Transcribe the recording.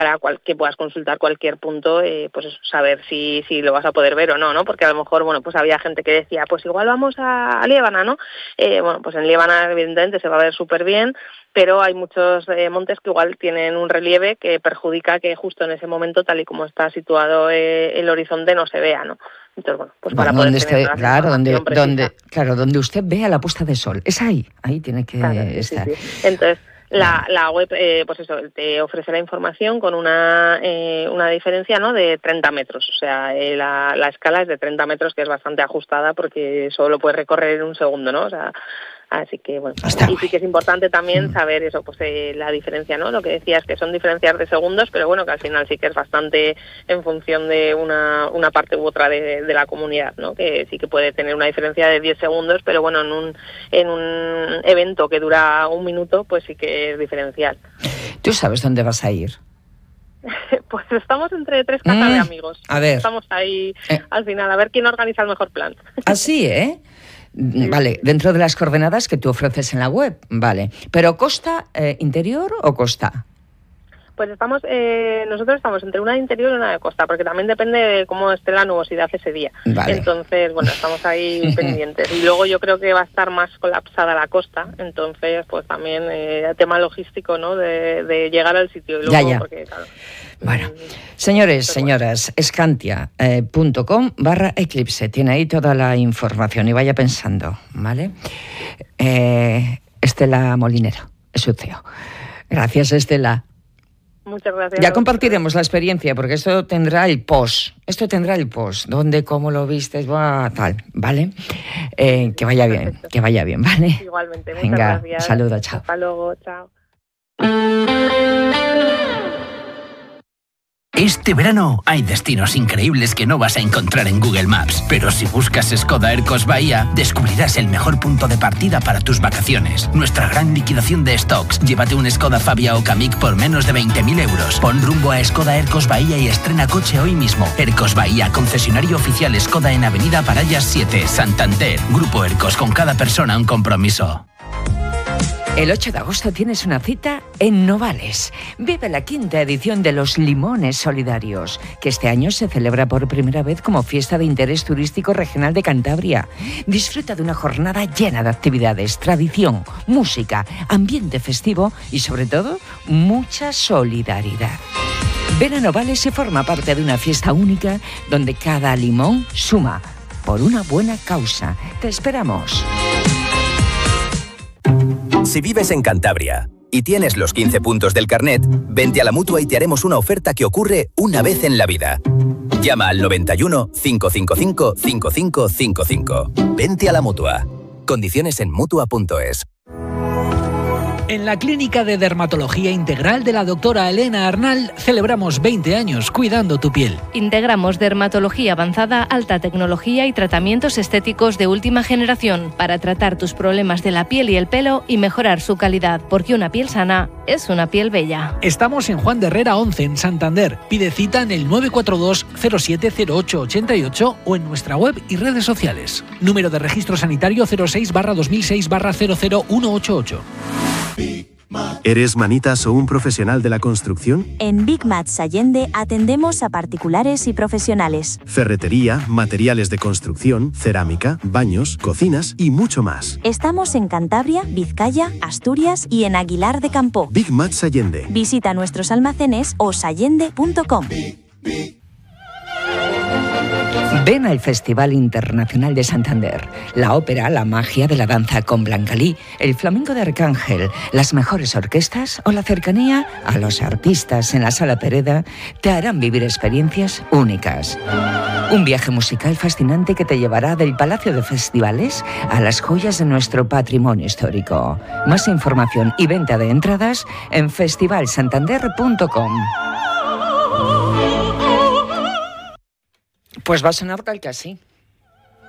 para que puedas consultar cualquier punto, pues eso, saber si lo vas a poder ver o no, ¿no? Porque a lo mejor, bueno, pues había gente que decía, pues igual vamos a Liébana, ¿no? Bueno, pues en Liébana evidentemente se va a ver súper bien, pero hay muchos montes que igual tienen un relieve que perjudica que justo en ese momento, tal y como está situado el horizonte, no se vea, ¿no? Entonces, bueno, pues para poder tener donde usted vea la puesta de sol, es ahí tiene que estar. Sí. Entonces, la web, pues eso, te ofrece la información con una diferencia, ¿no?, de 30 metros. O sea, la escala es de 30 metros, que es bastante ajustada porque solo puedes recorrer en un segundo, ¿no? O sea, así que, bueno, y sí que es importante también saber eso, pues la diferencia, ¿no? Lo que decías, que son diferencias de segundos, pero bueno, que al final sí que es bastante en función de una parte u otra de la comunidad, ¿no? Que sí que puede tener una diferencia de 10 segundos, pero bueno, en un evento que dura 1 minuto, pues sí que es diferencial. ¿Tú sabes dónde vas a ir? Pues estamos entre 3 casas de amigos. A ver. Estamos ahí al final, a ver quién organiza el mejor plan. Así, ¿eh? Vale, dentro de las coordenadas que tú ofreces en la web, vale. ¿Pero costa interior o costa? Pues nosotros estamos entre una de interior y una de costa, porque también depende de cómo esté la nubosidad ese día. Vale. Entonces, bueno, estamos ahí pendientes. Y luego yo creo que va a estar más colapsada la costa, entonces, pues también el tema logístico, ¿no?, de llegar al sitio. Y luego, ya. Porque, claro, bueno, señores, señoras, scantia.com/eclipse. Tiene ahí toda la información y vaya pensando, ¿vale? Estela Molinero, es su CEO. Gracias, Estela. Muchas gracias. Ya compartiremos la experiencia, porque esto tendrá el post. Dónde, cómo lo viste, tal, ¿vale? Que vaya bien, ¿vale? Igualmente, muchas Venga, gracias. Saludo, chao. Hasta luego, chao. Este verano hay destinos increíbles que no vas a encontrar en Google Maps, pero si buscas Skoda Ercos Bahía, descubrirás el mejor punto de partida para tus vacaciones. Nuestra gran liquidación de stocks. Llévate un Skoda Fabia o Kamiq por menos de 20.000 euros. Pon rumbo a Skoda Ercos Bahía y estrena coche hoy mismo. Ercos Bahía, concesionario oficial Skoda en Avenida Parallas 7, Santander. Grupo Ercos, con cada persona un compromiso. El 8 de agosto tienes una cita en Novales. Vive la 5ª edición de los Limones Solidarios, que este año se celebra por primera vez como fiesta de interés turístico regional de Cantabria. Disfruta de una jornada llena de actividades, tradición, música, ambiente festivo y, sobre todo, mucha solidaridad. Ven a Novales y forma parte de una fiesta única donde cada limón suma por una buena causa. Te esperamos. Si vives en Cantabria y tienes los 15 puntos del carnet, vente a la Mutua y te haremos una oferta que ocurre una vez en la vida. Llama al 91 555 5555. Vente a la Mutua. Condiciones en Mutua.es. En la Clínica de Dermatología Integral de la doctora Elena Arnal celebramos 20 años cuidando tu piel. Integramos dermatología avanzada, alta tecnología y tratamientos estéticos de última generación para tratar tus problemas de la piel y el pelo y mejorar su calidad, porque una piel sana es una piel bella. Estamos en Juan de Herrera 11, en Santander. Pide cita en el 942 070888 o en nuestra web y redes sociales. Número de registro sanitario 06/2006/00188. ¿Eres manitas o un profesional de la construcción? En Big Mats Allende atendemos a particulares y profesionales. Ferretería, materiales de construcción, cerámica, baños, cocinas y mucho más. Estamos en Cantabria, Vizcaya, Asturias y en Aguilar de Campoo. Big Mats Allende. Visita nuestros almacenes o sallende.com. Ven al Festival Internacional de Santander. La ópera, la magia de la danza con Blancalí, el flamenco de Arcángel, las mejores orquestas o la cercanía a los artistas en la Sala Pereda te harán vivir experiencias únicas. Un viaje musical fascinante que te llevará del Palacio de Festivales a las joyas de nuestro patrimonio histórico. Más información y venta de entradas en festivalsantander.com. Pues va a sonar tal que así.